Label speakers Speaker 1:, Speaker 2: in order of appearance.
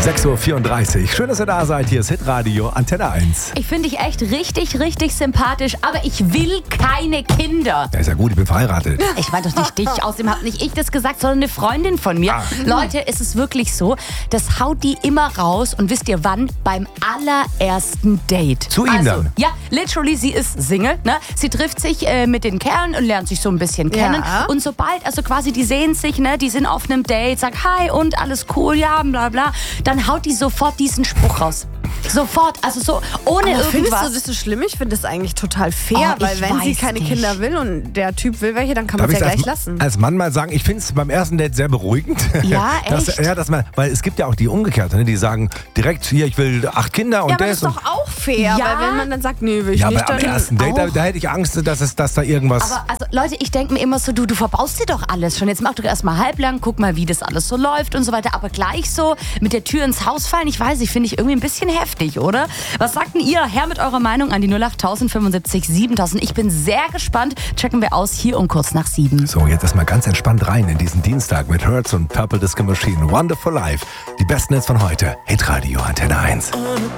Speaker 1: 6.34 Uhr. Schön, dass ihr da seid. Hier ist Hitradio Antenne 1.
Speaker 2: Ich finde dich echt richtig, richtig sympathisch, aber ich will keine Kinder.
Speaker 1: Ja, ist ja gut, ich bin verheiratet.
Speaker 2: Ich meine doch nicht dich, außerdem habe nicht ich das gesagt, sondern eine Freundin von mir. Leute, es ist wirklich so, das haut die immer raus und wisst ihr wann? Beim allerersten Date.
Speaker 1: Zu ihm dann?
Speaker 2: Ja, literally, sie ist Single, ne? Sie trifft sich mit den Kerlen und lernt sich so ein bisschen kennen.
Speaker 3: Ja.
Speaker 2: Und sobald, also quasi die sehen sich, ne? Die sind auf einem Date, sagt hi und alles cool, ja, bla bla. Dann haut die sofort diesen Spruch raus. Sofort, also so ohne
Speaker 3: Aber findest
Speaker 2: irgendwas.
Speaker 3: du das so schlimm? Ich finde das eigentlich total fair,
Speaker 2: Oh,
Speaker 3: weil
Speaker 2: ich
Speaker 3: wenn sie
Speaker 2: weiß
Speaker 3: keine
Speaker 2: nicht.
Speaker 3: Kinder will und der Typ will welche, dann kann man
Speaker 1: Darf
Speaker 3: es ja
Speaker 1: ich
Speaker 3: gleich lassen.
Speaker 1: als Mann mal sagen, ich finde es beim ersten Date sehr beruhigend.
Speaker 2: Ja,
Speaker 1: dass,
Speaker 2: echt?
Speaker 1: ja, dass man, weil es gibt ja auch die Umgekehrte, ne, die sagen direkt, hier, ich will 8 Kinder und
Speaker 3: Ja, aber
Speaker 1: das.
Speaker 3: das ist doch auch fair,
Speaker 2: Ja.
Speaker 3: weil wenn man dann sagt, nee, will ich
Speaker 1: Ja,
Speaker 3: nicht,
Speaker 1: aber am
Speaker 3: dann...
Speaker 1: ersten Date, da hätte ich Angst, dass da irgendwas...
Speaker 2: Aber also Leute, ich denke mir immer so, du verbaust dir doch alles schon. Jetzt mach doch erstmal halblang, guck mal, wie das alles so läuft und so weiter. Aber gleich so mit der Tür ins Haus fallen, ich weiß nicht, finde ich irgendwie ein bisschen heftig, oder? Was sagt denn ihr? Her mit eurer Meinung an die 08000 75 7000. Ich bin sehr gespannt. Checken wir aus hier um kurz nach 7.
Speaker 1: So, jetzt erstmal ganz entspannt rein in diesen Dienstag mit Hertz und Purple Disco Machine. Wonderful Life. Die besten Hits von heute. Hitradio Antenne 1.